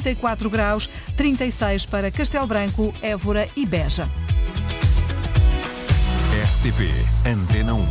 34 graus, 36 para Castelo Branco, Évora e Beja. RTP Antena 1.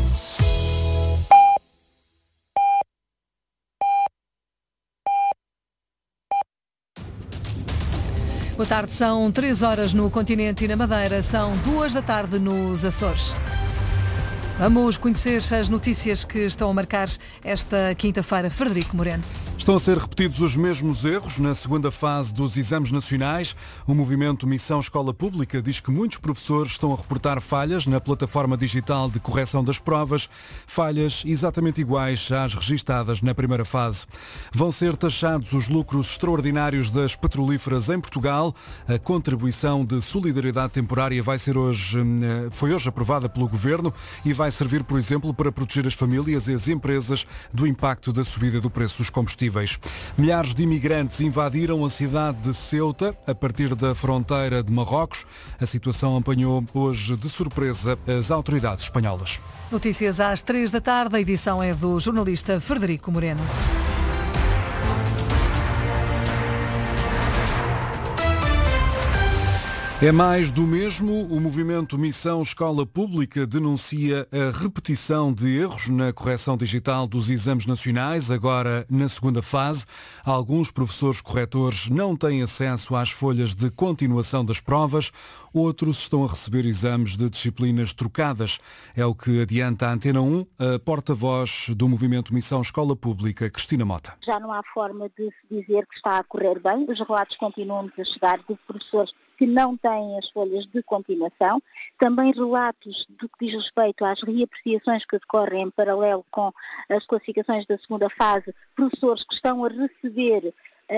Boa tarde, são 3 horas no continente e na Madeira, são 2 da tarde nos Açores. Vamos conhecer as notícias que estão a marcar esta quinta-feira. Frederico Moreno. Estão a ser repetidos os mesmos erros na segunda fase dos exames nacionais. O movimento Missão Escola Pública diz que muitos professores estão a reportar falhas na plataforma digital de correção das provas, falhas exatamente iguais às registadas na primeira fase. Vão ser taxados os lucros extraordinários das petrolíferas em Portugal. A contribuição de solidariedade temporária foi hoje aprovada pelo Governo e vai servir, por exemplo, para proteger as famílias e as empresas do impacto da subida do preço dos combustíveis. Milhares de imigrantes invadiram a cidade de Ceuta a partir da fronteira de Marrocos. A situação apanhou hoje de surpresa as autoridades espanholas. Notícias às 3 da tarde. A edição é do jornalista Frederico Moreno. É mais do mesmo. O movimento Missão Escola Pública denuncia a repetição de erros na correção digital dos exames nacionais, agora na segunda fase. Alguns professores corretores não têm acesso às folhas de continuação das provas, outros estão a receber exames de disciplinas trocadas. É o que adianta a Antena 1, a porta-voz do movimento Missão Escola Pública, Cristina Mota. Já não há forma de se dizer que está a correr bem. Os relatos continuam a chegar de professores que não têm as folhas de continuação. Também relatos do que diz respeito às reapreciações que decorrem em paralelo com as classificações da segunda fase, professores que estão a receber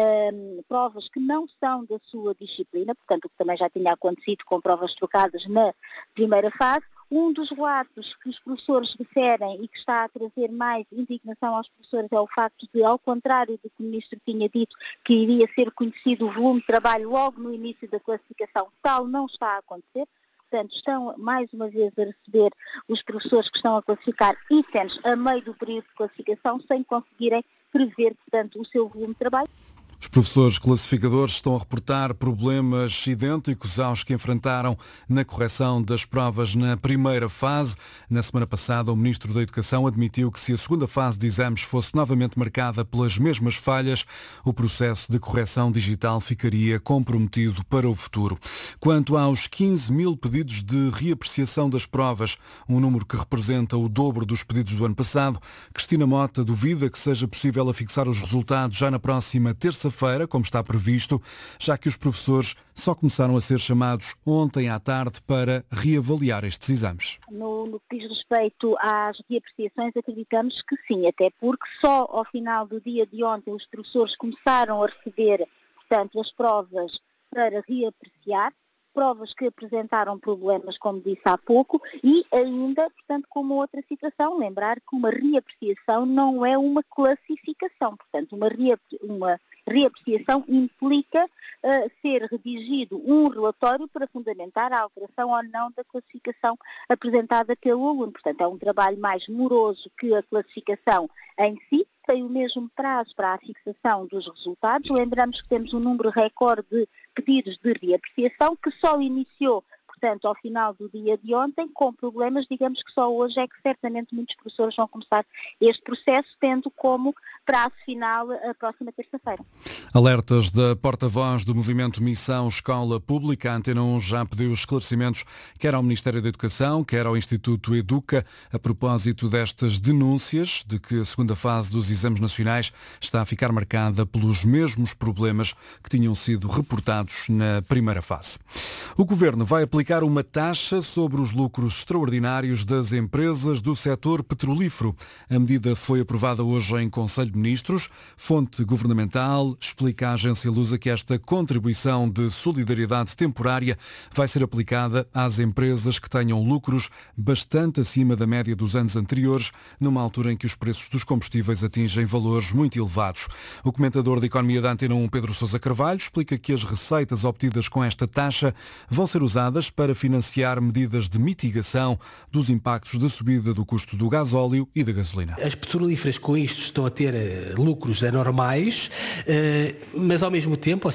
provas que não são da sua disciplina, portanto, o que também já tinha acontecido com provas trocadas na primeira fase. Um dos relatos que os professores referem e que está a trazer mais indignação aos professores é o facto de, ao contrário do que o Ministro tinha dito, que iria ser conhecido o volume de trabalho logo no início da classificação, tal não está a acontecer. Portanto, estão mais uma vez a receber os professores que estão a classificar itens a meio do período de classificação sem conseguirem prever, portanto, o seu volume de trabalho. Os professores classificadores estão a reportar problemas idênticos aos que enfrentaram na correção das provas na primeira fase. Na semana passada, o Ministro da Educação admitiu que se a segunda fase de exames fosse novamente marcada pelas mesmas falhas, o processo de correção digital ficaria comprometido para o futuro. Quanto aos 15 mil pedidos de reapreciação das provas, um número que representa o dobro dos pedidos do ano passado, Cristina Mota duvida que seja possível afixar os resultados já na próxima terça-feira, como está previsto, já que os professores só começaram a ser chamados ontem à tarde para reavaliar estes exames. No que diz respeito às reapreciações, acreditamos que sim, até porque só ao final do dia de ontem os professores começaram a receber, portanto, as provas para reapreciar, provas que apresentaram problemas, como disse há pouco, e ainda, portanto, com uma outra situação, lembrar que uma reapreciação não é uma classificação, portanto, uma reapreciação implica ser redigido um relatório para fundamentar a alteração ou não da classificação apresentada pelo aluno. Portanto, é um trabalho mais moroso que a classificação em si, tem o mesmo prazo para a fixação dos resultados. Lembramos que temos um número recorde de pedidos de reapreciação que só iniciou, portanto, ao final do dia de ontem, com problemas, digamos que só hoje é que certamente muitos professores vão começar este processo, tendo como prazo final a próxima terça-feira. Alertas da porta-voz do movimento Missão Escola Pública. A Antena 1 já pediu esclarecimentos quer ao Ministério da Educação, quer ao Instituto Educa, a propósito destas denúncias de que a segunda fase dos exames nacionais está a ficar marcada pelos mesmos problemas que tinham sido reportados na primeira fase. O Governo vai aplicar uma taxa sobre os lucros extraordinários das empresas do setor petrolífero. A medida foi aprovada hoje em Conselho de Ministros. Fonte governamental explica à agência Lusa que esta contribuição de solidariedade temporária vai ser aplicada às empresas que tenham lucros bastante acima da média dos anos anteriores, numa altura em que os preços dos combustíveis atingem valores muito elevados. O comentador de Economia da Antena 1, Pedro Sousa Carvalho, explica que as receitas obtidas com esta taxa vão ser usadas para financiar medidas de mitigação dos impactos da subida do custo do gasóleo e da gasolina. As petrolíferas com isto estão a ter lucros anormais, mas ao mesmo tempo,